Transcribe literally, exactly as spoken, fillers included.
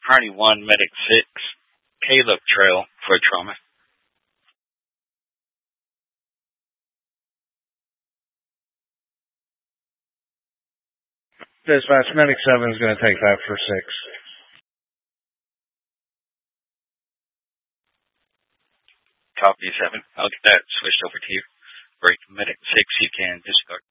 Harney one, Medic six, Caleb Trail for trauma. Dispatch, Medic seven is going to take that for six. Copy seven. I'll get that switched over to you. Break Medic six, you can discard.